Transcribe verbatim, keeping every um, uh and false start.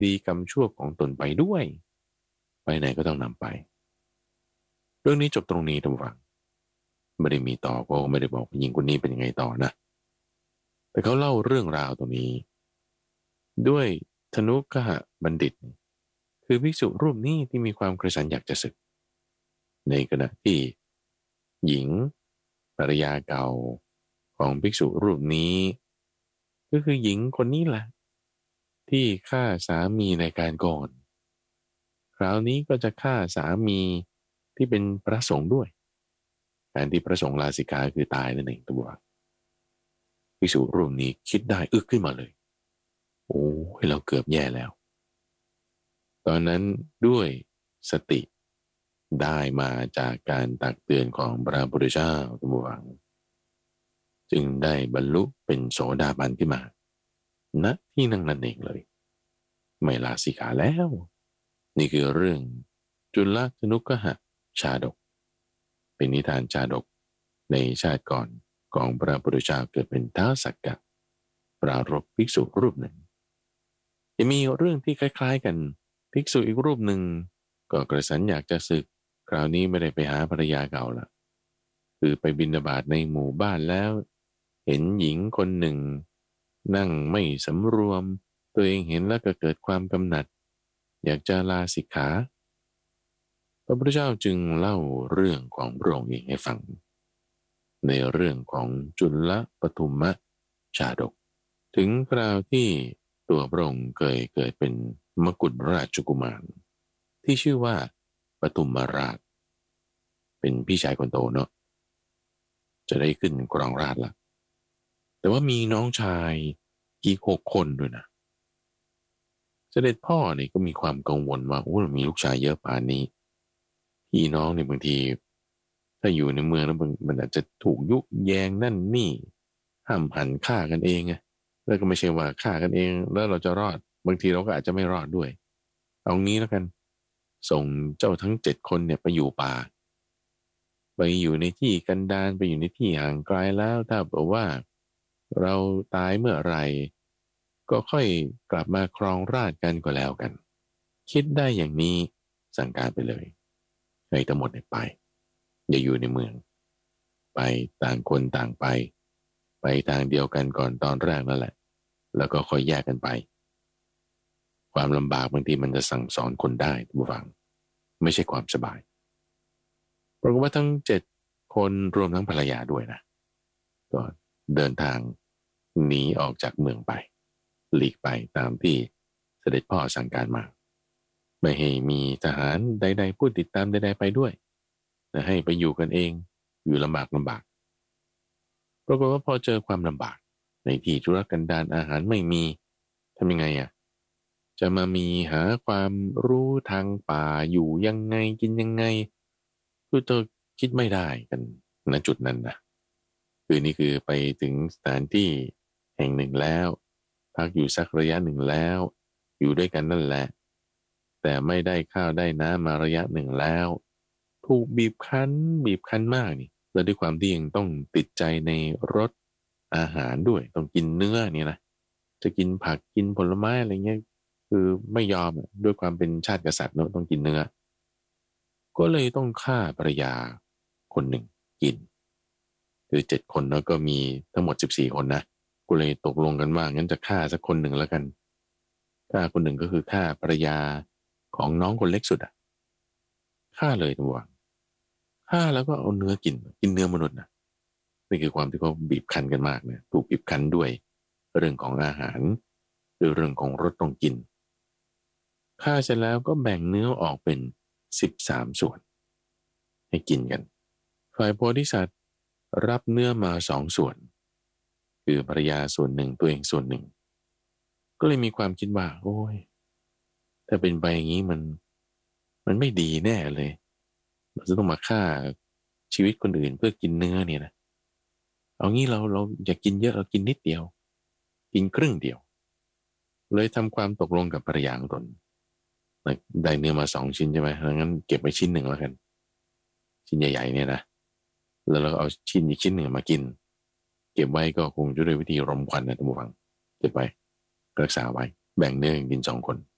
ดีกรรมชั่วของตนไปด้วยไปไหนก็ต้องนำไปเรื่องนี้จบตรงนี้ท่านผู้ฟังไม่ได้มีต่อเพราะไม่ได้บอกหญิงคนนี้เป็นยังไงต่อนะแต่เขาเล่าเรื่องราวตรงนี้ด้วยธนุกหบัณฑิตคือภิกษุรูปนี้ที่มีความกระสันอยากจะศึกในขณะที่หญิงภรรยาเก่าของภิกษุรูปนี้ก็คือหญิงคนนี้แหละที่ฆ่าสามีในการก่อนคราวนี้ก็จะฆ่าสามีที่เป็นพระสงฆ์ด้วยการที่พระสงฆ์ลาสิกขาคือตายนั่นเองตัวภิกษุรูปนี้คิดได้อึกขึ้นมาเลยโอ้ยเราเกือบแย่แล้วตอนนั้นด้วยสติได้มาจากการตักเตือนของพระพุทธเจ้าตัววังจึงได้บรรลุเป็นโสดาบันขึ้นมาณที่นั่งนั่นเองเลยไม่ลาสิกขาแล้วนี่คือเรื่องจุลธนุกหชาดกเป็นนิทานชาดกในชาติก่อนของพระพุทธเจ้าเกิดเป็นท้าวสักกะปรารภภิกษุรูปหนึ่งจะมีเรื่องที่คล้ายๆกันภิกษุอีกรูปหนึ่งก็กระสันอยากจะศึกคราวนี้ไม่ได้ไปหาภรรยาเก่าละคือไปบิณฑบาตในหมู่บ้านแล้วเห็นหญิงคนหนึ่งนั่งไม่สำรวมตัวเองเห็นแล้วก็เกิดความกำหนัดอยากจะลาสิกขาพระพุทธเจ้าจึงเล่าเรื่องของพระองค์เองให้ฟังในเรื่องของจุลปทุมชาดกถึงคราวที่ตัวพระองค์เคยเกิดเป็นมกุฎราชกุมารที่ชื่อว่าปทุมราชเป็นพี่ชายคนโตเนาะจะได้ขึ้นครองราชย์ละแต่ว่ามีน้องชายอีกหกคนด้วยนะเสด็จพ่อเนี่ยก็มีความกังวลว่าโอ้มีลูกชายเยอะป่านนี้พี่น้องเนี่ยบางทีถ้าอยู่ในเมืองแล้วมันอาจจะถูกยุแยงนั่นนี่ห้ามหันฆ่ากันเองไงแล้วก็ไม่ใช่ว่าฆ่ากันเองแล้วเราจะรอดบางทีเราก็อาจจะไม่รอดด้วยเอางี้แล้วกันส่งเจ้าทั้งเจ็ดคนเนี่ยไปอยู่ป่าไปอยู่ในที่กันดารไปอยู่ในที่ห่างไกลแล้วถ้าบอกว่าเราตายเมื่อไหร่ก็ค่อยกลับมาครองราชย์กันก็แล้วกันคิดได้อย่างนี้สั่งการไปเลยให้ทั้งหมดไปอย่าอยู่ในเมืองไปต่างคนต่างไปไปทางเดียวกันก่อนตอนแรกนั่นแหละแล้วก็ค่อยแยกกันไปความลำบากบางทีมันจะสั่งสอนคนได้ทุกฝังไม่ใช่ความสบายปรากฏว่าทั้งเจ็ดคนรวมทั้งภรรยาด้วยนะก็เดินทางหนีออกจากเมืองไปหลีกไปตามที่เสด็จพ่อสั่งการมาไม่ให้มีทหารใดๆผู้ติดตามใดๆไปด้วยแต่ให้ไปอยู่กันเองอยู่ลำบากลำบากปรากฏว่าพอเจอความลำบากในที่ธุรกันดารอาหารไม่มีทำยังไงอ่ะจะมามีหาความรู้ทางป่าอยู่ยังไงกินยังไงคือตัวคิดไม่ได้กันณจุดนั้นนะคือนี่คือไปถึงสถานที่แห่งหนึ่งแล้วพักอยู่สักระยะหนึ่งแล้วอยู่ด้วยกันนั่นแหละแต่ไม่ได้ข้าวได้น้ำมาระยะหนึ่งแล้วถูกบีบคั้นบีบคั้นมากนี่แล้วด้วยความที่ยังต้องติดใจในรสอาหารด้วยต้องกินเนื้อนี่นะจะกินผักกินผลไม้อะไรเงี้ยคือไม่ยอมด้วยความเป็นชาติกษัตริย์เนอะต้องกินเนื้อก็เลยต้องฆ่าภรรยาคนหนึ่งกินคือเจ็ดคนแล้วก็มีทั้งหมดสิบสี่คนนะก็เลยตกลงกันว่างั้นจะฆ่าสักคนหนึ่งแล้วกันฆ่าคนหนึ่งก็คือฆ่าภรรยาของน้องคนเล็กสุดอ่ะฆ่าเลยทั้งวันฆ่าแล้วก็เอาเนื้อกินกินเนื้อมนุษย์นะนี่คือความที่เขาบีบคั้นกันมากเนี่ยถูกบีบคั้นด้วยเรื่องของอาหารหรือเรื่องของรสต้องกินฆ่าเสร็จแล้วก็แบ่งเนื้อออกเป็นสิบสามส่วนให้กินกันฝ่ายโพธิสัตว์รับเนื้อมาสองส่วนคือภรรยาส่วนหนึ่งตัวเองส่วนหนึ่งก็เลยมีความคิดว่าโอ้ยถ้าเป็นไปอย่างนี้มันมันไม่ดีแน่เลยเราจะต้องมาฆ่าชีวิตคนอื่นเพื่อกินเนื้อเนี่ยนะเอางี้เราเราอยากกินเยอะเรากินนิดเดียวกินครึ่งเดียวเลยทำความตกลงกับภรรยาของตนได้เนื้อมาสองชิ้นใช่ไหมงั้นเก็บไปชิ้นหนึ่งแล้วกันชิ้นใหญ่ๆเนี่ยนะแล้วเราเอาชิ้นอีกชิ้นหนึ่งมากินเก็บไว้ก็คงจะด้วยวิธีรมควันนะท่านผู้ฟังเก็บไว้รักษาไว้แบ่งเนื้อกินสองคน